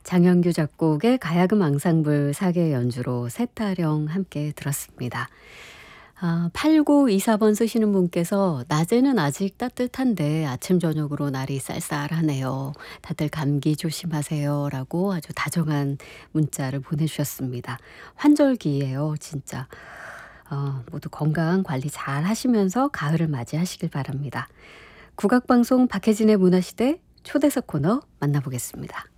장현규 작곡의 가야금 앙상블 사계 연주로 새타령 함께 들었습니다. 8924번 쓰시는 분께서 낮에는 아직 따뜻한데 아침 저녁으로 날이 쌀쌀하네요. 다들 감기 조심하세요. 라고 아주 다정한 문자를 보내주셨습니다. 환절기예요, 진짜. 모두 건강 관리 잘 하시면서 가을을 맞이하시길 바랍니다. 국악방송 박혜진의 문화시대 초대석 코너 만나보겠습니다.